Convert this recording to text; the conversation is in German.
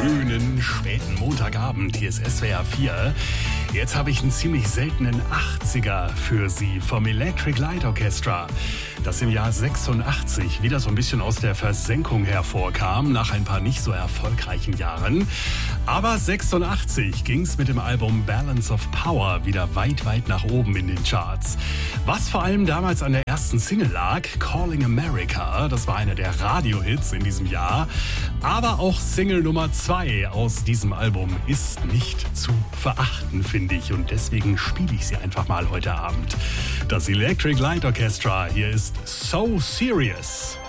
schönen späten Montagabend. Hier ist SWR 4. Jetzt habe ich einen ziemlich seltenen 80er für Sie vom Electric Light Orchestra, das im Jahr 86 wieder so ein bisschen aus der Versenkung hervorkam, nach ein paar nicht so erfolgreichen Jahren. Aber 86 ging es mit dem Album Balance of Power wieder weit, weit nach oben in den Charts. Was vor allem damals an der ersten Single lag, Calling America, das war einer der Radiohits in diesem Jahr. Aber auch Single Nummer 2 aus diesem Album ist nicht zu verachten, finde ich. Und deswegen spiele ich sie einfach mal heute Abend. Das Electric Light Orchestra, hier ist So Serious.